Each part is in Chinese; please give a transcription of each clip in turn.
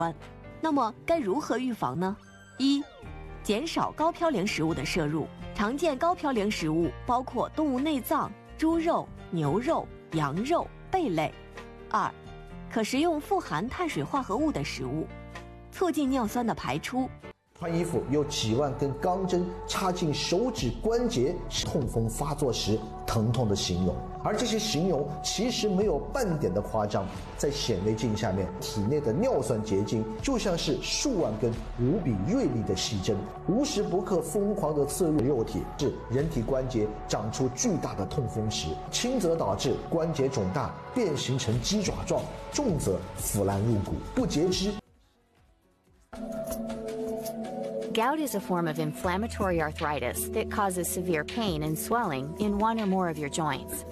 那么该如何预防呢？一、减少高嘌呤食物的摄入。常见高嘌呤食物包括动物内脏、猪肉、牛肉、羊肉、贝类。二、可食用富含碳水化合物的食物，促进尿酸的排出。 穿衣服有几万根钢针插进手指关节，是痛风发作时疼痛的形容。而这些形容其实没有半点的夸张，在显微镜下面，体内的尿酸结晶就像是数万根无比锐利的细针，无时不刻疯狂地刺入肉体，使人体关节长出巨大的痛风石，轻则导致关节肿大变形成鸡爪状，重则腐烂入骨，不截肢。 Gout is a form of inflammatory arthritis that causes severe pain and swelling in one or more of your joints.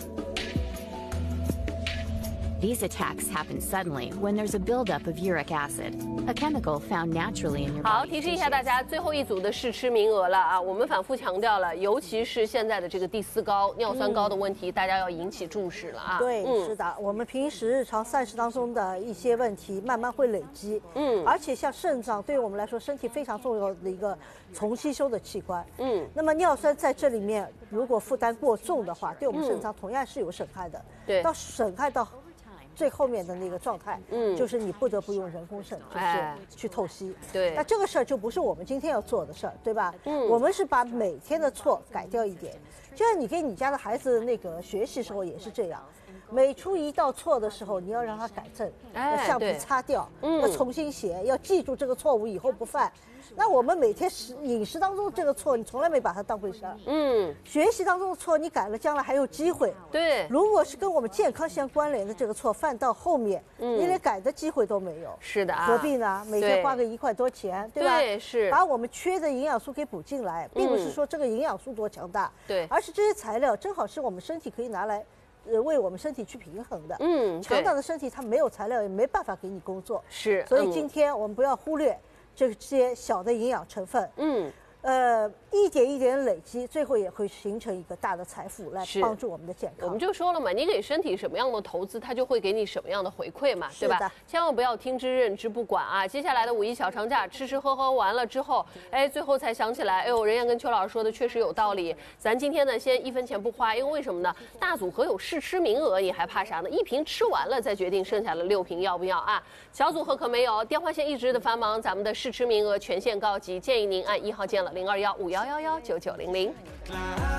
These attacks happen suddenly when there's a buildup of uric acid, a chemical found naturally in your body. 好，提示一下大家，最后一组的试吃名额了啊！我们反复强调了，尤其是现在的这个第四高尿酸高的问题，大家要引起重视了啊！ 对，是的，我们平时日常膳食当中的一些问题，慢慢会累积。而且像肾脏，对于我们来说，身体非常重要的一个重吸收的器官。那么尿酸在这里面，如果负担过重的话，对我们肾脏同样是有损害的。 对， 到损害到最后面的那个状态，就是你不得不用人工肾，就是去透析。 对， 那这个事儿就不是我们今天要做的事儿，对吧？我们是把每天的错改掉一点，就像你给你家的孩子那个学习时候也是这样。每出一道错的时候，你要让他改正，要橡皮擦掉，要重新写，要记住这个错误以后不犯。那我们每天饮食当中这个错，你从来没把它当回事儿。学习当中的错你改了，将来还有机会。 对， 如果是跟我们健康相关联的这个错犯到后面，你连改的机会都没有。 是的啊， 何必呢？每天花个1块多钱，对吧？ 对，是把我们缺的营养素给补进来，并不是说这个营养素多强大， 对， 而是这些材料正好是我们身体可以拿来。为我们身体去平衡的，强大的身体它没有材料也没办法给你工作， 是， 所以今天我们不要忽略这些小的营养成分，一点一点累积，最后也会形成一个大的财富来帮助我们的健康。 我们就说了嘛，你给身体什么样的投资，它就会给你什么样的回馈嘛，对吧？千万不要听之任之不管啊！接下来的五一小长假，吃吃喝喝完了之后，最后才想起来，任燕跟邱老师说的确实有道理。咱今天呢，先1分钱不花，因为什么呢？大组合有试吃名额，你还怕啥呢？1瓶吃完了再决定剩下的6瓶要不要啊？小组合可没有，电话线一直的繁忙，咱们的试吃名额全线告急，建议您按1号键了，0215119900。